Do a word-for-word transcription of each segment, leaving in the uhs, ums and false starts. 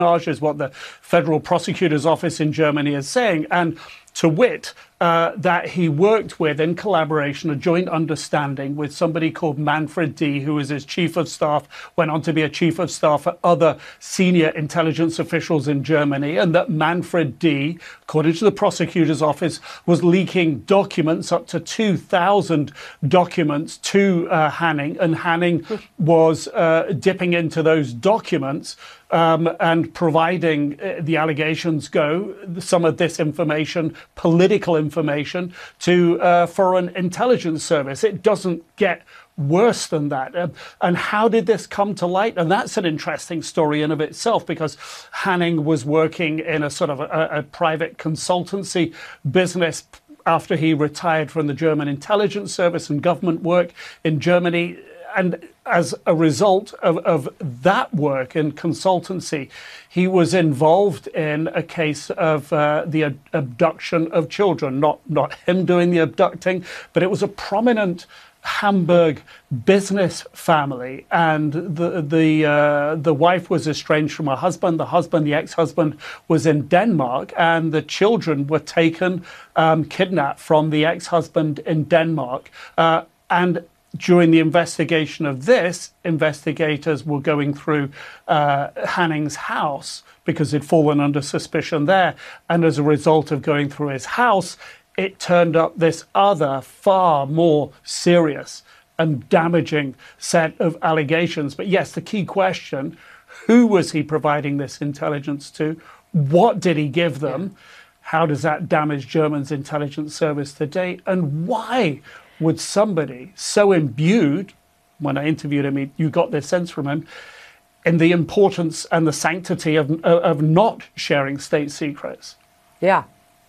is what the Federal Prosecutor's Office in Germany is saying, and to wit, uh, that he worked with, in collaboration, a joint understanding with somebody called Manfred D., who was his chief of staff, went on to be a chief of staff for other senior intelligence officials in Germany, and that Manfred D., according to the prosecutor's office, was leaking documents, up to two thousand documents, to uh, Hanning, and Hanning was uh, dipping into those documents um, and providing, uh, the allegations go, some of this information, political information, to uh, foreign intelligence service. It doesn't get worse than that. Uh, and how did this come to light? And that's an interesting story in of itself, because Hanning was working in a sort of a, a private consultancy business after he retired from the German intelligence service and government work in Germany. And as a result of, of that work in consultancy, he was involved in a case of uh, the ad abduction of children. Not, not him doing the abducting, but it was a prominent Hamburg business family, and the the uh, the wife was estranged from her husband. The husband, the ex-husband, was in Denmark, and the children were taken, um, kidnapped from the ex-husband in Denmark, uh, and during the investigation of this, investigators were going through uh, Hanning's house because he'd fallen under suspicion there. And as a result of going through his house, it turned up this other, far more serious and damaging set of allegations. But yes, the key question, who was he providing this intelligence to? What did he give them? Yeah. How does that damage Germany's intelligence service today? And why would somebody so imbued, when I interviewed him, he, you got this sense from him, in the importance and the sanctity of, of not sharing state secrets? Yeah.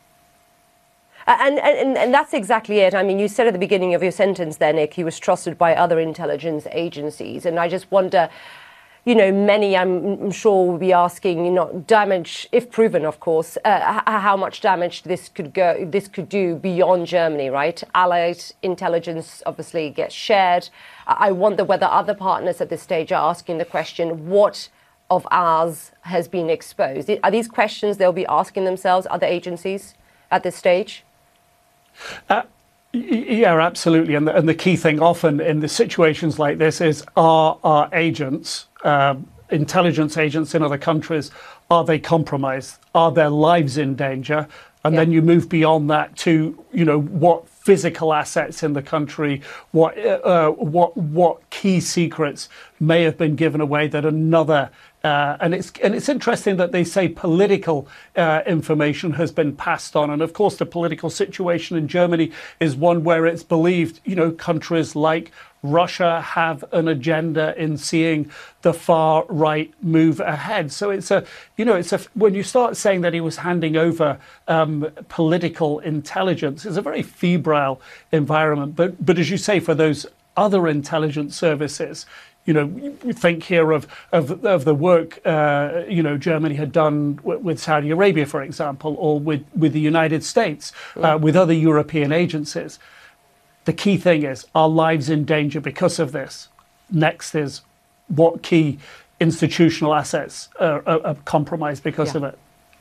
And, and, and that's exactly it. I mean, you said at the beginning of your sentence there, Nick, he was trusted by other intelligence agencies. And I just wonder, you know, many, I'm sure, will be asking, you know, damage, if proven, of course, uh, how much damage this could go, this could do beyond Germany, right? Allied intelligence obviously gets shared. I wonder whether other partners at this stage are asking the question, what of ours has been exposed? Are these questions they'll be asking themselves, other agencies, at this stage? Uh Yeah, absolutely. And the, and the key thing often in the situations like this is, are our agents, uh, intelligence agents in other countries, are they compromised? Are their lives in danger? And yeah. then you move beyond that to, you know, what physical assets in the country, what, uh, what, what key secrets may have been given away that another Uh, and it's and it's interesting that they say political uh, information has been passed on, and of course the political situation in Germany is one where it's believed, you know, countries like Russia have an agenda in seeing the far right move ahead. So it's a, you know, it's a, when you start saying that he was handing over um, political intelligence, it's a very febrile environment. But but as you say, for those other intelligence services, you know, we think here of of, of the work, uh, you know, Germany had done with Saudi Arabia, for example, or with, with the United States, uh, with other European agencies. The key thing is, our lives in danger because of this. Next is, what key institutional assets are, are, are compromised because yeah. of it.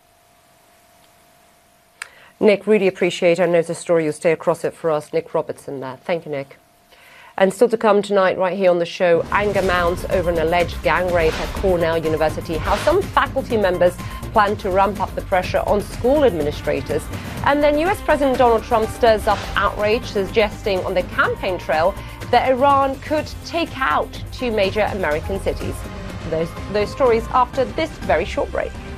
Nick, really appreciate it. I know it's a story. You'll stay across it for us. Nick Robertson there. Thank you, Nick. And still to come tonight, right here on the show, anger mounts over an alleged gang rape at Cornell University, how some faculty members plan to ramp up the pressure on school administrators. And then U S President Donald Trump stirs up outrage, suggesting on the campaign trail that Iran could take out two major American cities. Those, those stories after this very short break.